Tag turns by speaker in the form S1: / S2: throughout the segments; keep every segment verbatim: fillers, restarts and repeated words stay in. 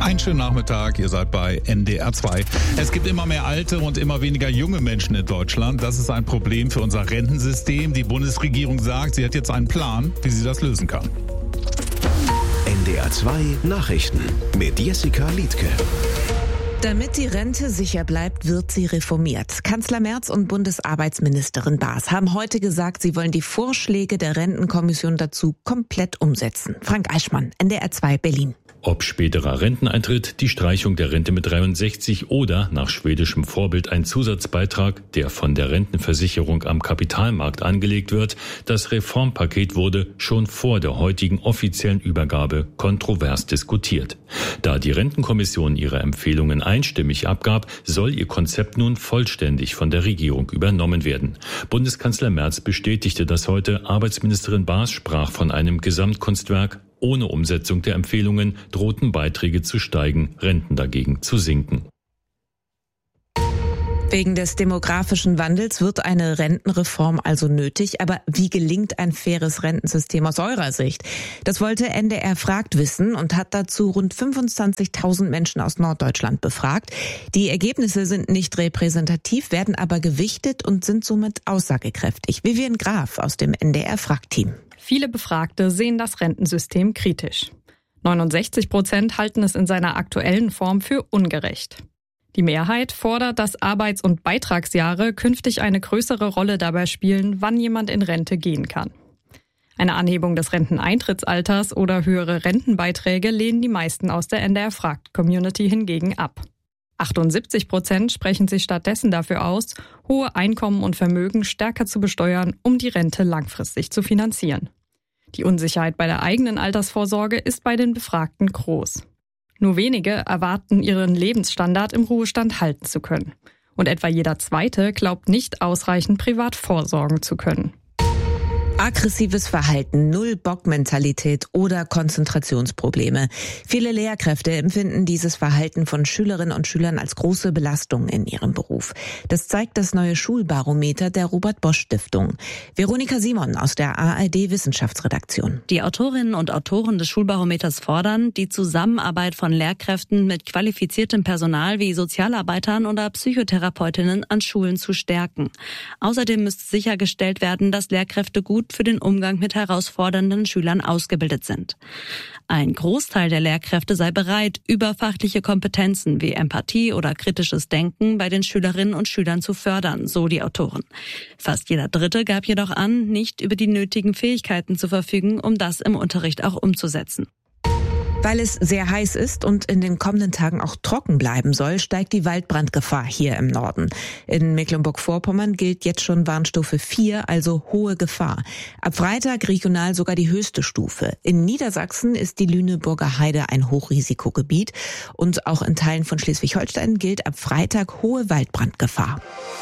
S1: Einen schönen Nachmittag, ihr seid bei N D R zwei. Es gibt immer mehr alte und immer weniger junge Menschen in Deutschland. Das ist ein Problem für unser Rentensystem. Die Bundesregierung sagt, sie hat jetzt einen Plan, wie sie das lösen kann.
S2: N D R zwei Nachrichten mit Jessica Liedtke.
S3: Damit die Rente sicher bleibt, wird sie reformiert. Kanzler Merz und Bundesarbeitsministerin Baas haben heute gesagt, sie wollen die Vorschläge der Rentenkommission dazu komplett umsetzen. Frank Eichmann, N D R zwei Berlin.
S4: Ob späterer Renteneintritt, die Streichung der Rente mit dreiundsechzig oder nach schwedischem Vorbild ein Zusatzbeitrag, der von der Rentenversicherung am Kapitalmarkt angelegt wird, das Reformpaket wurde schon vor der heutigen offiziellen Übergabe kontrovers diskutiert. Da die Rentenkommission ihre Empfehlungen einstimmig abgab, soll ihr Konzept nun vollständig von der Regierung übernommen werden. Bundeskanzler Merz bestätigte das heute, Arbeitsministerin Baas sprach von einem Gesamtkunstwerk. Ohne Umsetzung der Empfehlungen drohten Beiträge zu steigen, Renten dagegen zu sinken.
S3: Wegen des demografischen Wandels wird eine Rentenreform also nötig. Aber wie gelingt ein faires Rentensystem aus eurer Sicht? Das wollte N D R fragt wissen und hat dazu rund fünfundzwanzigtausend Menschen aus Norddeutschland befragt. Die Ergebnisse sind nicht repräsentativ, werden aber gewichtet und sind somit aussagekräftig. Vivian Graf aus dem N D R fragt Team.
S5: Viele Befragte sehen das Rentensystem kritisch. neunundsechzig Prozent halten es in seiner aktuellen Form für ungerecht. Die Mehrheit fordert, dass Arbeits- und Beitragsjahre künftig eine größere Rolle dabei spielen, wann jemand in Rente gehen kann. Eine Anhebung des Renteneintrittsalters oder höhere Rentenbeiträge lehnen die meisten aus der N D R-Fragt-Community hingegen ab. achtundsiebzig Prozent sprechen sich stattdessen dafür aus, hohe Einkommen und Vermögen stärker zu besteuern, um die Rente langfristig zu finanzieren. Die Unsicherheit bei der eigenen Altersvorsorge ist bei den Befragten groß. Nur wenige erwarten, ihren Lebensstandard im Ruhestand halten zu können. Und etwa jeder Zweite glaubt nicht ausreichend privat vorsorgen zu können.
S3: Aggressives Verhalten, Null-Bock-Mentalität oder Konzentrationsprobleme. Viele Lehrkräfte empfinden dieses Verhalten von Schülerinnen und Schülern als große Belastung in ihrem Beruf. Das zeigt das neue Schulbarometer der Robert-Bosch-Stiftung. Veronika Simon aus der A R D-Wissenschaftsredaktion.
S6: Die Autorinnen und Autoren des Schulbarometers fordern die Zusammenarbeit von Lehrkräften mit qualifiziertem Personal wie Sozialarbeitern oder Psychotherapeutinnen an Schulen zu stärken. Außerdem müsste sichergestellt werden, dass Lehrkräfte gut für den Umgang mit herausfordernden Schülern ausgebildet sind. Ein Großteil der Lehrkräfte sei bereit, überfachliche Kompetenzen wie Empathie oder kritisches Denken bei den Schülerinnen und Schülern zu fördern, so die Autoren. Fast jeder Dritte gab jedoch an, nicht über die nötigen Fähigkeiten zu verfügen, um das im Unterricht auch umzusetzen.
S3: Weil es sehr heiß ist und in den kommenden Tagen auch trocken bleiben soll, steigt die Waldbrandgefahr hier im Norden. In Mecklenburg-Vorpommern gilt jetzt schon Warnstufe vier, also hohe Gefahr. Ab Freitag regional sogar die höchste Stufe. In Niedersachsen ist die Lüneburger Heide ein Hochrisikogebiet und auch in Teilen von Schleswig-Holstein gilt ab Freitag hohe Waldbrandgefahr.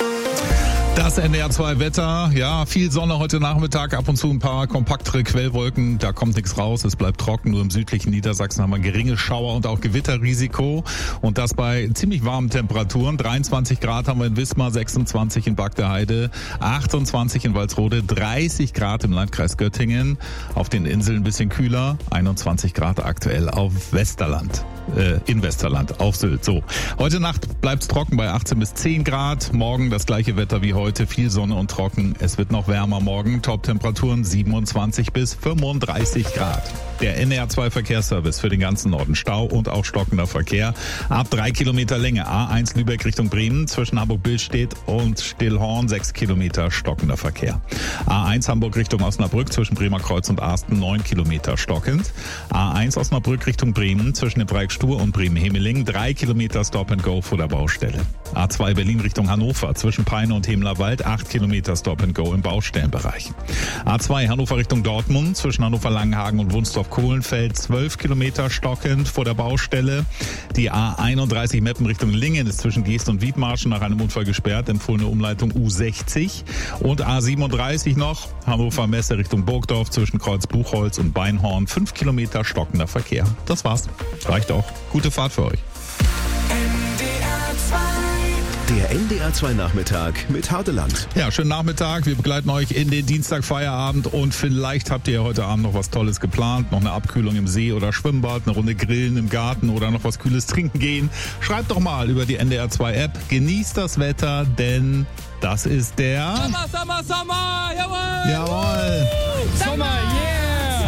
S1: Das N D R zwei Wetter, ja, viel Sonne heute Nachmittag, ab und zu ein paar kompaktere Quellwolken, da kommt nichts raus, es bleibt trocken, nur im südlichen Niedersachsen haben wir geringe Schauer und auch Gewitterrisiko und das bei ziemlich warmen Temperaturen, dreiundzwanzig Grad haben wir in Wismar, sechsundzwanzig in Bagdeheide, achtundzwanzig in Walsrode, dreißig Grad im Landkreis Göttingen, auf den Inseln ein bisschen kühler, einundzwanzig Grad aktuell auf Westerland, äh, in Westerland, auf Sylt, so. Heute Nacht bleibt's trocken bei achtzehn bis zehn Grad, morgen das gleiche Wetter wie heute. Heute viel Sonne und trocken. Es wird noch wärmer morgen. Top-Temperaturen siebenundzwanzig bis fünfunddreißig Grad. Der N D R zwei Verkehrsservice für den ganzen Norden. Stau und auch stockender Verkehr. Ab drei Kilometer Länge. A eins Lübeck Richtung Bremen. Zwischen Hamburg-Billstedt und Stillhorn. Sechs Kilometer stockender Verkehr. A eins Hamburg Richtung Osnabrück. Zwischen Bremer Kreuz und Arsten. Neun Kilometer stockend. A eins Osnabrück Richtung Bremen. Zwischen dem Dreieck Stur und Bremen-Hemeling. Drei Kilometer Stop and Go vor der Baustelle. A zwei Berlin Richtung Hannover. Zwischen Peine und Hemler Wald, acht Kilometer Stop and Go im Baustellenbereich. A zwei Hannover Richtung Dortmund, zwischen Hannover-Langenhagen und Wunsdorf-Kohlenfeld, zwölf Kilometer stockend vor der Baustelle. Die A einunddreißig Meppen Richtung Lingen ist zwischen Geest und Wiedmarschen nach einem Unfall gesperrt, empfohlene Umleitung U sechzig. Und A siebenunddreißig noch, Hannover-Messe Richtung Burgdorf, zwischen Kreuz-Buchholz und Beinhorn, fünf Kilometer stockender Verkehr. Das war's. Reicht auch. Gute Fahrt für euch.
S2: Der N D R zwei Nachmittag mit Hardeland.
S1: Ja, schönen Nachmittag. Wir begleiten euch in den Dienstagfeierabend und vielleicht habt ihr ja heute Abend noch was Tolles geplant. Noch eine Abkühlung im See oder Schwimmbad, eine Runde grillen im Garten oder noch was Kühles trinken gehen. Schreibt doch mal über die N D R zwei App. Genießt das Wetter, denn das ist der...
S7: Sommer, Sommer, Sommer!